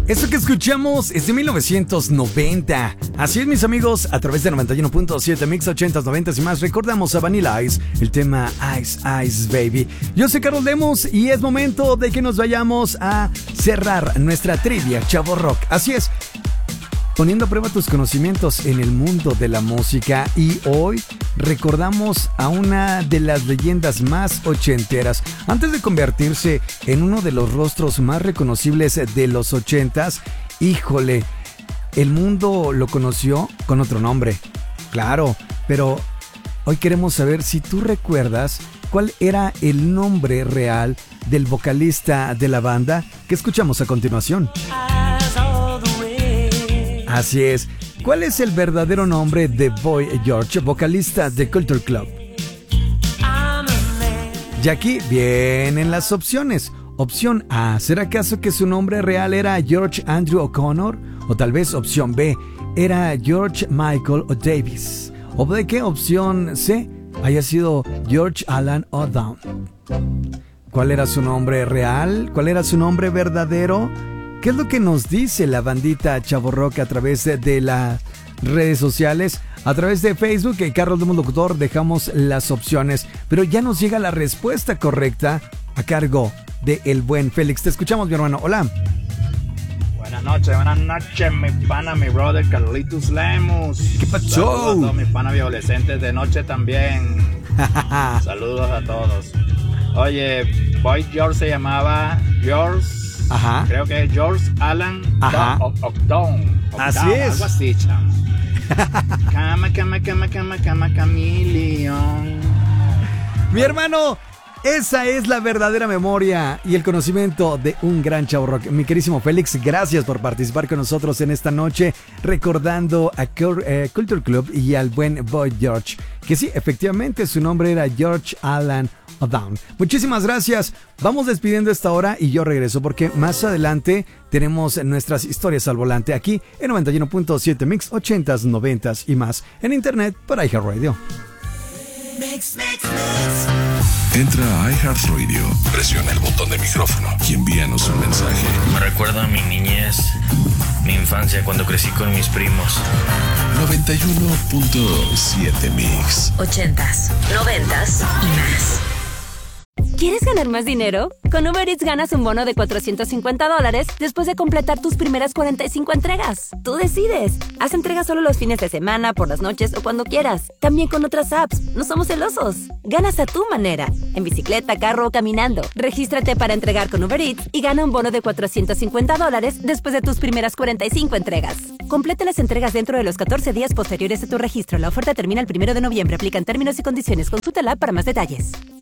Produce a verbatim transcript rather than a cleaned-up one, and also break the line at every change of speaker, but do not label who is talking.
Esto que escuchamos es de mil novecientos noventa. Así es, mis amigos, a través de noventa y uno punto siete Mix ochentas, noventas y más, recordamos a Vanilla Ice, el tema Ice Ice Baby. Yo soy Carlos Lemos y es momento de que nos vayamos a cerrar nuestra trivia Chavo Rock. Así es, poniendo a prueba tus conocimientos en el mundo de la música, y hoy recordamos a una de las leyendas más ochenteras. Antes de convertirse en uno de los rostros más reconocibles de los ochentas, híjole, el mundo lo conoció con otro nombre, claro, pero hoy queremos saber si tú recuerdas cuál era el nombre real del vocalista de la banda que escuchamos a continuación. Así es. ¿Cuál es el verdadero nombre de Boy George, vocalista de Culture Club? Y aquí vienen las opciones. Opción A, ¿será acaso que su nombre real era George Andrew O'Connor? O tal vez opción B, era George Michael Davis. ¿O de qué opción C haya sido George Alan O'Down? ¿Cuál era su nombre real? ¿Cuál era su nombre verdadero? ¿Qué es lo que nos dice la bandita Chavo Rock a través de, de las redes sociales? A través de Facebook, y Carlos Lemos Locutor, dejamos las opciones, pero ya nos llega la respuesta correcta a cargo de el buen Félix. Te escuchamos, mi hermano. Hola.
Buenas noches, buenas noches, mi pana, mi brother Carlitos Lemos.
¿Qué pasó?
Saludos a todos mis panas adolescentes de noche también. Saludos a todos. Oye, Boy George se llamaba George.
Ajá.
Creo que es George Alan O'Down.
Así es.
Algo así, chamo. Cama, cama, cama, cama, cama, camaleón.
Mi hermano, esa es la verdadera memoria y el conocimiento de un gran Chavo Rock. Mi querísimo Félix, gracias por participar con nosotros en esta noche, recordando a Culture Club y al buen Boy George, que sí, efectivamente su nombre era George Alan O'Down. Muchísimas gracias. Vamos despidiendo esta hora y yo regreso porque más adelante tenemos nuestras historias al volante aquí en noventa y uno punto siete Mix ochentas, noventas y más, en internet por iHeartRadio.
Mix, mix, mix. Entra a iHeartRadio, presiona el botón de micrófono y envíanos un mensaje.
Me recuerda a mi niñez, mi infancia cuando crecí con mis primos.
noventa y uno punto siete Mix.
Ochentas, noventas y más.
¿Quieres ganar más dinero? Con Uber Eats ganas un bono de cuatrocientos cincuenta dólares después de completar tus primeras cuarenta y cinco entregas. Tú decides. Haz entregas solo los fines de semana, por las noches o cuando quieras. También con otras apps. No somos celosos. Ganas a tu manera. En bicicleta, carro o caminando. Regístrate para entregar con Uber Eats y gana un bono de cuatrocientos cincuenta dólares después de tus primeras cuarenta y cinco entregas. Completa las entregas dentro de los catorce días posteriores a tu registro. La oferta termina el primero de noviembre. Aplican términos y condiciones. Consulta la app para más detalles.